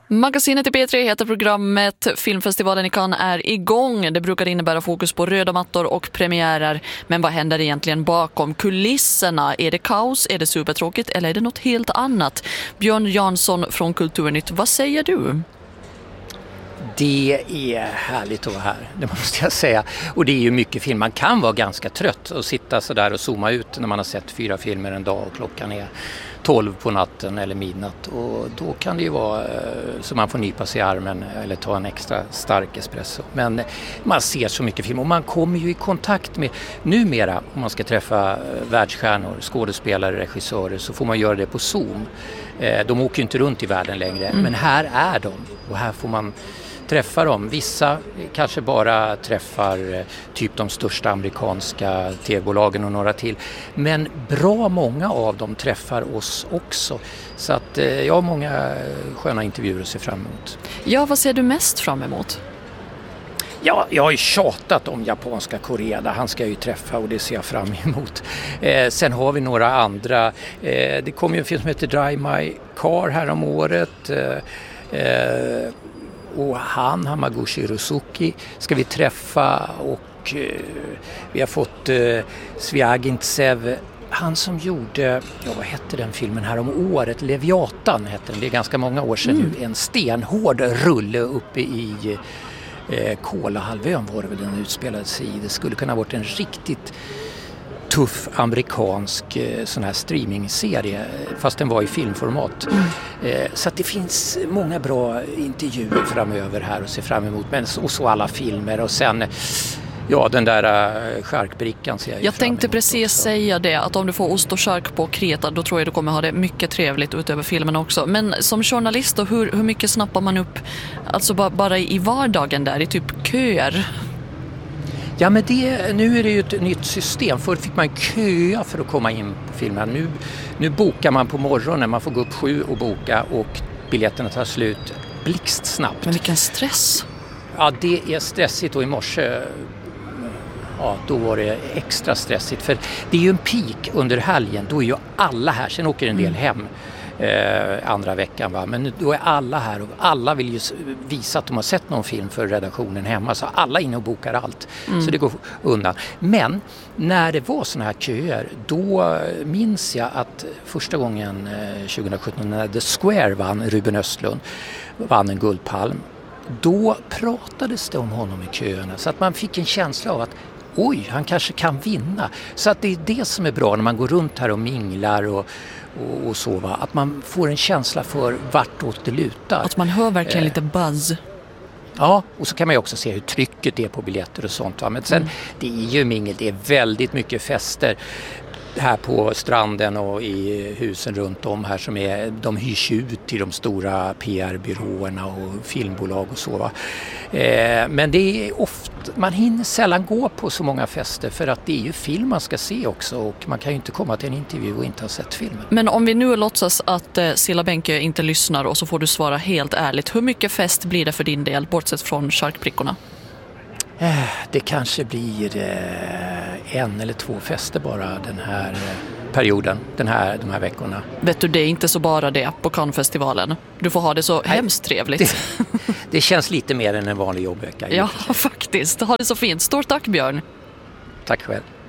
Magasinet i P3 heter programmet. Filmfestivalen i Cannes är igång. Det brukar innebära fokus på röda mattor och premiärer. Men vad händer egentligen bakom kulisserna? Är det kaos? Är det supertråkigt? Eller är det något helt annat? Björn Jansson från Kulturnytt, vad säger du? Det är härligt att vara här, det måste jag säga. Och det är ju mycket film. Man kan vara ganska trött och sitta så där och zooma ut när man har sett 4 filmer en dag och klockan är 12 på natten eller midnatt. Och då kan det ju vara så man får nypa sig i armen eller ta en extra stark espresso. Men man ser så mycket film och man kommer ju i kontakt med, numera om man ska träffa världsstjärnor, skådespelare, regissörer, så får man göra det på Zoom. De åker ju inte runt i världen längre, men här är de och här får man träffa dem. Vissa kanske bara träffar typ de största amerikanska tv-bolagen och några till. Men bra många av dem träffar oss också. Så att jag har många sköna intervjuer att se fram emot. Ja, vad ser du mest fram emot? Ja, jag har ju tjatat om japanska Koreeda. Han ska jag ju träffa och det ser jag fram emot. Sen har vi några andra. Det kom ju en film som heter Drive My Car här om året. Och Hamaguchi Rosuki ska vi träffa och vi har fått Sviagintsev, han som gjorde, vad hette den filmen här om året, Leviatan hette den, det är ganska många år sedan nu, en stenhård rulle uppe i Kolahalvön var det väl den utspelades i. Det skulle kunna ha varit en riktigt tuff amerikansk sån här streamingserie fast den var i filmformat. Så att det finns många bra intervjuer framöver här och se fram emot, men och så alla filmer och sen den där charkbrickan ser jag tänkte precis också säga det, att om du får ost och chark på Kreta, då tror jag du kommer ha det mycket trevligt utöver filmen också. Men som journalist då, hur mycket snappar man upp alltså bara i vardagen där, i typ köer? Ja, men nu är det ju ett nytt system. Förr fick man köa för att komma in på filmen. Nu bokar man på morgonen. Man får gå upp 7 och boka och biljetterna tar slut blixtsnabbt. Men vilken stress. Ja, det är stressigt och i morse då var det extra stressigt. För det är ju en peak under helgen. Då är ju alla här. Sen åker en del hem andra veckan. Va? Men då är alla här och alla vill ju visa att de har sett någon film för redaktionen hemma. Så alla inne och bokar allt. Så det går undan. Men när det var såna här köer, då minns jag att första gången 2017 när The Square vann, Ruben Östlund vann en Guldpalm. Då pratades det om honom i köerna så att man fick en känsla av att oj, han kanske kan vinna. Så att det är det som är bra när man går runt här och minglar och så, va? Att man får en känsla för vartåt det lutar. Att man hör verkligen lite buzz. Ja, och så kan man ju också se hur trycket är på biljetter och sånt. Va? Men sen, det är ju mingel, det är väldigt mycket fester här på stranden och i husen runt om här som de hyrs ut till de stora PR-byråerna och filmbolag och så, va. Men det är ofta, man hinner sällan gå på så många fester för att det är ju film man ska se också och man kan ju inte komma till en intervju och inte ha sett filmen. Men om vi nu låtsas att Silla Bänke inte lyssnar och så får du svara helt ärligt, hur mycket fest blir det för din del bortsett från charkbrickorna? Det kanske blir 1 eller 2 fester bara den här perioden, de här veckorna. Vet du, det är inte så bara det på Cannes-festivalen. Du får ha det så hemskt trevligt. Det känns lite mer än en vanlig jobbvecka. Ja, faktiskt. Ha det så fint. Stort tack, Björn. Tack själv.